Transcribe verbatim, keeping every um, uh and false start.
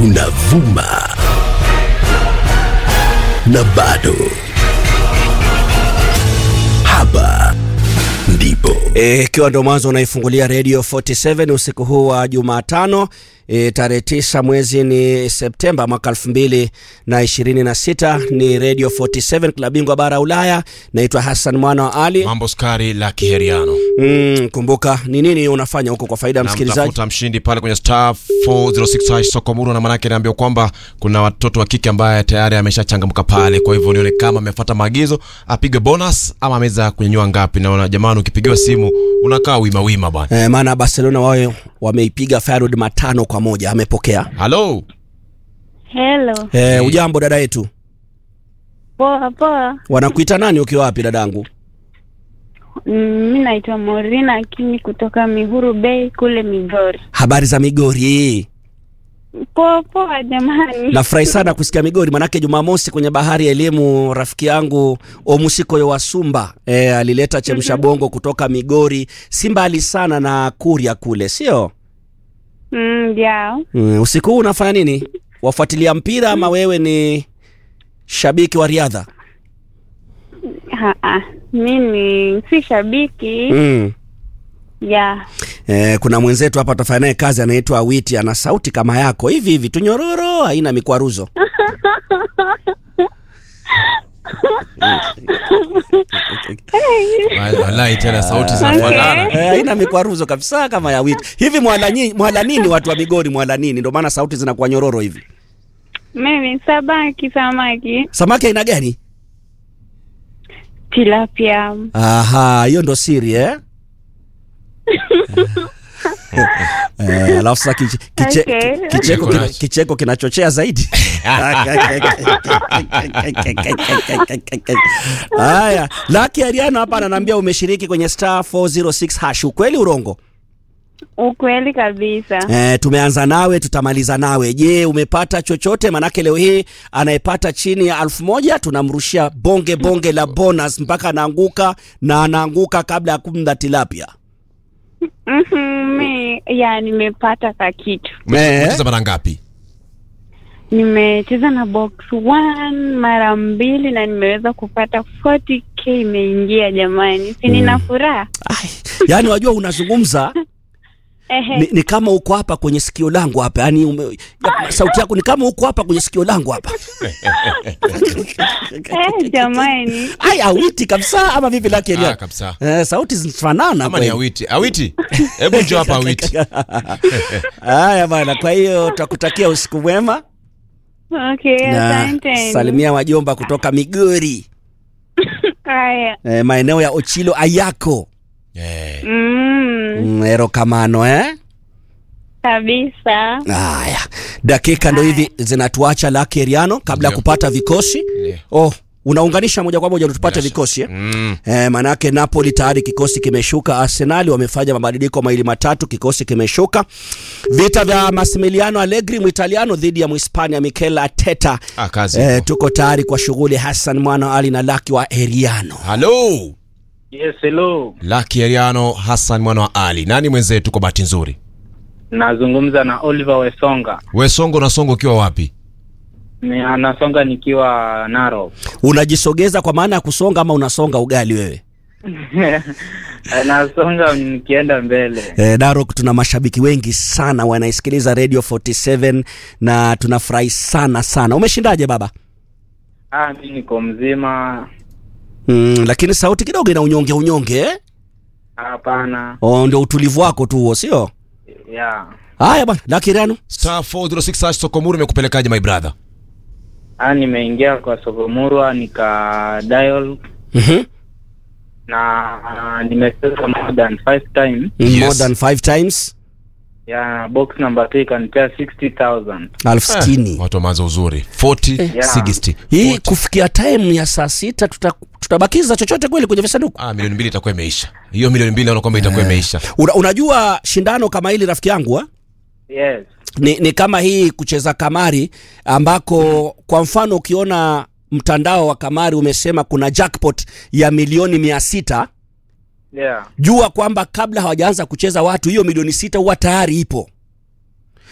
tunavuma na bado hapa ndipo e, kiwa ndo mwanzo unaifungulia Radio arobaini na saba usiku huu wa Jumatano e, tarehe tisa mwezi ni Septemba mwaka elfu mbili na ishirini na sita. Ni Radio arobaini na saba klabu bingwa bara Ulaya. Naitwa Hassan Mwana wa Ali. Mambo skari la Kiheriano. Mm, kumbuka ni nini unafanya huko kwa faida ya msikilizaji? Namtafuta mshindi pale kwenye star four oh six hash Sokomuru, na manake naambia kwamba kuna watoto wa kike ambaye tayari ameshachangamka pale. Kwa hivyo nione kama amefuata maagizo, apige bonus ama ameweza kunyanyua ngapi. Naona jamani, ukipigiwa simu unakaa wima wima bwana. Eh, maana Barcelona wao wameipiga Feyenoord matano kwa moja. Amepokea. Hello. Hello. Eh, hey. Ujambo dada yetu? Poa poa. Wanakuita nani ukiwa wapi dadangu? Mimi mm, naitwa Morina Akini kutoka Mihuru Bay kule Migori. Habari za Migori? Poa poa jamani. Nafurahi sana kusikia Migori, manake Jumamosi kwenye bahari ya elimu rafiki yangu Omusiko yo Wasumba eh, alileta chemsha bongo kutoka Migori, si mbali sana na Kuria kule, sio? Mm, yeah. Mm, usiku huu unafanya nini? Wafuatilia mpira ama wewe ni shabiki wa riadha? Ha ah, mimi si shabiki. Mm. Yeah. Eh, kuna mwenzetu hapa tutafanya naye kazi anaitwa Awiti, ana sauti kama yako hivi hivi tunyororo, haina mikwaruzo. Wallahi tena sauti zinafanana. Eh, haina mikwaruzo kabisa kama ya Awiti. Hivi mwala nini, mwala nini watu wa Migori, mwala nini? Ndio maana sauti zinakuwa nyororo hivi. Mimi samaki samaki. Samaki aina gani? Tilapia. Aha, hiyo ndo siri eh? Eh, alafu sasa kiche, kiche, Okay. kicheko kina, kicheko kinachochea zaidi. Haya, Lucky Ariano hapa ananiambia umeshiriki kwenye star four oh six hash. Ukweli urongo? Ukweli kabisa. Eh, tumeanza nawe tutamaliza nawe. Je, umepata chochote? Manake leo hii anayepata chini ya elfu moja tunamrushia bonge bonge la bonus mpaka anaanguka, na anaanguka kabla ya kumda tilapia. Mhm, mimi ya nimepata ka kitu. Umecheza mara ngapi? Nimecheza na box one mara mbili na nimeweza kupata forty k imeingia jamani. Si nina furaha. Ai, yani wajua unazungumza ni, ni kama uko hapa kwenye sikio langu hapa. Yani ume, ya, sauti yako ni kama uko hapa kwenye sikio langu hapa. Eh jamani. Ai, Awiti kabisa ama vipi Lucky Ariano? Ah, kabisa. Eh, sauti zinafanana kama ni Awiti. Awiti. Hebu njoo hapa Awiti. Haya bwana, kwa hiyo tutakutakia usiku mwema. Okay, asante. Salimia wajomba kutoka Migori. Haya. Eh, maeneo ya Ochilo Ayako. Eh. Mm. Ero kamano eh? Kabisa. Haya. Dakika ndo hivi zinatuacha Lucky Ariano kabla ya kupata vikosi. Yeah. Oh, unaunganisha moja kwa moja tupate vikosi eh? Mm. Eh, manake Napoli tayari kikosi kimeshuka. Arsenal wamefanya mabadiliko mawili matatu, kikosi kimeshuka. Vita vya Massimiliano Allegri Muitaliano dhidi ya Muhispania Mikel Arteta. Ah, kazi. Eh, tuko tayari kwa shughuli. Hassan Mwana Ali na Lucky wa Ariano. Hello. Yes, hello. Lucky Ariano, Hassan Mwana wa Ali. Nani mwenzetu kwa bahati nzuri? Nazungumza na Oliver Wesonga. Wesongo na Songo ukiwa wapi? Ni anasonga nikiwa Narok. Unajisogeza kwa maana ya kusonga ama unasonga ugali wewe? Nasonga nikienda mbele. Eh, Narok tuna mashabiki wengi sana wanaisikiliza Radio arobaini na saba na tunafurahi sana sana. Umeshindaje baba? Ah, mimi niko mzima. Mm, lakini sauti kidogo ina unyonge unyonge eh? Hapana. Oh, ndio utulivu wako tu huo, sio? Yeah. Haya bwana, Lucky Ariano. Star four oh six hash Sokomuru imekupelekaje my brother? Ah, nimeingia kwa Sokomurwa nika dial. Mhm. Na uh, nimecheza more than five times. Yes. More than five times. Yeah, box number two ikanipea sixty thousand. Alfu sitini. Eh, watu wameanza uzuri. forty, Yeah. sixty. Hii forty. kufikia time ya saa sita tuta, tutabakiza chochote kweli kwenye visanduku? Ah, milioni mbili itakuwa imeisha. Hiyo milioni mbili naona kwamba itakuwa imeisha. Una, unajua shindano kama hili rafiki yangu eh? Yes. Ni, ni kama hii kucheza kamari ambako kwa mfano ukiona mtandao wa kamari umesema kuna jackpot ya milioni mia sita. Yeah. Jua kwamba kabla hawajaanza kucheza watu hiyo milioni sita huwa tayari ipo.